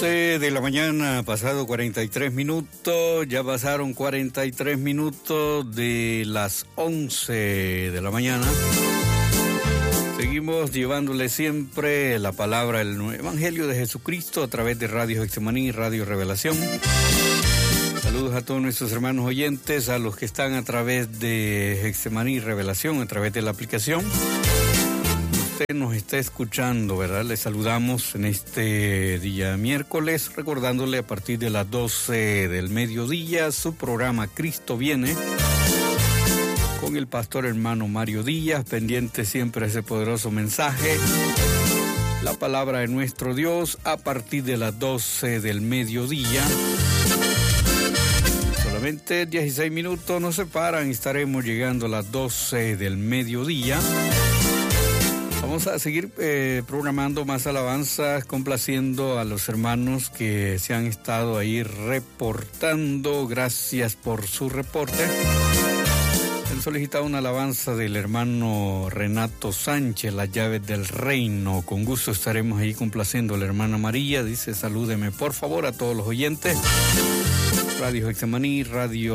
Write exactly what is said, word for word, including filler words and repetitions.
once de la mañana, pasado cuarenta y tres minutos, ya pasaron cuarenta y tres minutos de las once de la mañana. Seguimos llevándole siempre la palabra, el Evangelio de Jesucristo a través de Radio Getsemaní y Radio Revelación. Saludos a todos nuestros hermanos oyentes, a los que están a través de Getsemaní y Revelación, a través de la aplicación. Usted nos está escuchando, ¿verdad? Le saludamos en este día miércoles, recordándole a partir de las doce del mediodía su programa Cristo Viene, con el pastor hermano Mario Díaz, pendiente siempre a ese poderoso mensaje, la palabra de nuestro Dios, a partir de las doce del mediodía. Solamente dieciséis minutos nos separan y estaremos llegando a las doce del mediodía. Vamos a seguir eh, programando más alabanzas, complaciendo a los hermanos que se han estado ahí reportando. Gracias por su reporte. Han solicitado una alabanza del hermano Renato Sánchez, Las Llaves del Reino. Con gusto estaremos ahí complaciendo a la hermana María. Dice, salúdeme por favor a todos los oyentes. Radio Getsemaní, Radio